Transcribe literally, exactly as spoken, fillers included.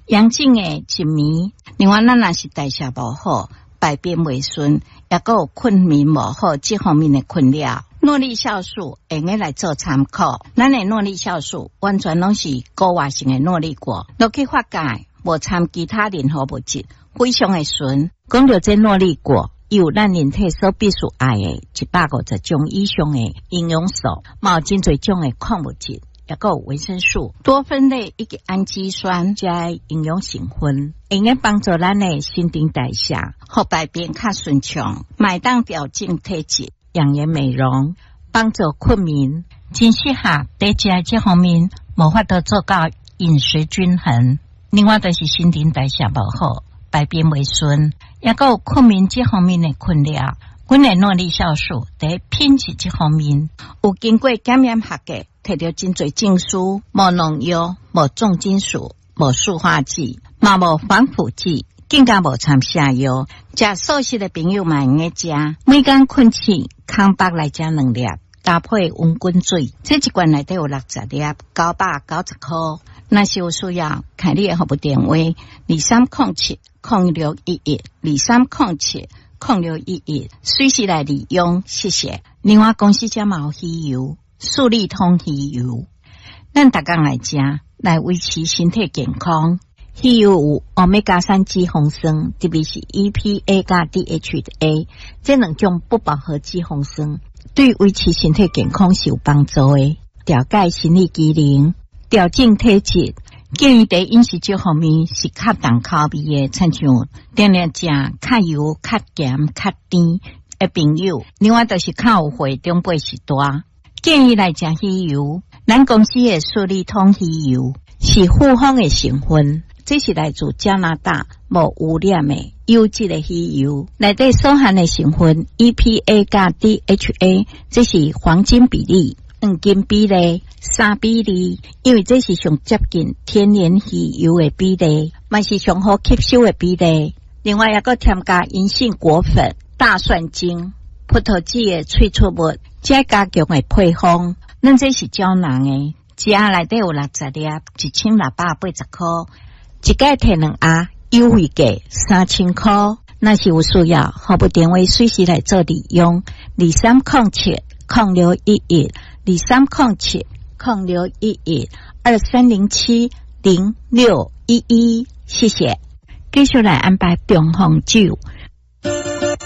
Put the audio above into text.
阳性的一暝，另外咱若是代谢无好，排便袂顺，也个有困眠无好这方面的困扰。诺丽酵素会用来做参考，咱的诺丽酵素完全拢是高活性的诺丽果，落去发酵，无掺其他任何物质，非常的纯。讲到这诺丽果，有咱人体所必须爱的一百五十种以上的营养素，嘛有真侪种的矿物质，也个有维生素、多酚类以及氨基酸加营养成分，会用帮助咱的新陈代谢，互排便较顺畅，买当调整体质。养颜美容，帮助困眠，真适合在食这方面无法度做到饮食均衡。另外就是新陈代谢无好，排便袂顺，也个有困眠这方面的困扰。阮的诺丽酵素在品质这方面有经过检验合格，摕到真侪证书，无农药，无重金属，无塑化剂，嘛无防腐剂。更加无掺下药，食素食的朋友嘛用个食，每天困起空腹来食两粒，搭配温滚水，这一罐内底有六十粒，九百九十块。若是有需要，看你的服务电话：二三零七零六一一二三零七零六一一，随时来利用，谢谢。另外公司家嘛有鱼油，素利通鱼油，咱逐工来食，来维持身体健康。鱼油有欧米伽三脂肪酸，特别是 E P A 加 D H A， 这两种不饱和脂肪酸对维持身体健康是有帮助的，调节生理机能，调整体质。建议在饮食这方面是较重口味的，亲像定定食较油、较咸、较甜的朋友。另外就是较有血中背是大，建议来食鱼油。咱公司的素利通鱼油是复方的成分。这是来自加拿大无污染的优质的鱼油，内底所含的成分 E P A 加 D H A， 这是黄金比例、黄金比例、三比例，因为这是上接近天然鱼油的比例，嘛是上好吸收的比例。另外还个添加银杏果粉、大蒜精、葡萄籽的萃取物，再加强的配方。咱这是胶囊的，一盒内底有六十粒，一千六百八十块。一盖摕两盒，优惠价三千块。若是有需要，服务电话随时来做利用。二三零七零六一一，二三零七零六一一，二三零七零六一一。谢谢。继续来安排中红酒。